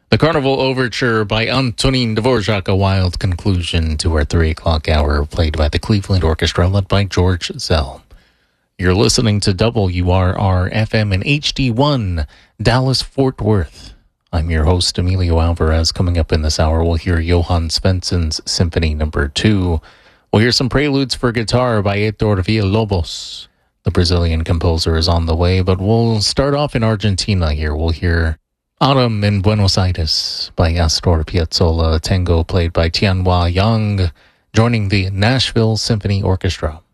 The Carnival Overture by Antonin Dvorak, a wild conclusion to our 3 o'clock hour, played by the Cleveland Orchestra, led by George Zell. You're listening to WRR FM and HD1, Dallas, Fort Worth. I'm your host, Emilio Alvarez. Coming up in this hour, we'll hear Johann Svensson's Symphony No. 2. We'll hear some preludes for guitar by Heitor Villa-Lobos. The Brazilian composer is on the way, but we'll start off in Argentina here. We'll hear Autumn in Buenos Aires by Astor Piazzolla, a tango played by Tianhua Yang, joining the Nashville Symphony Orchestra.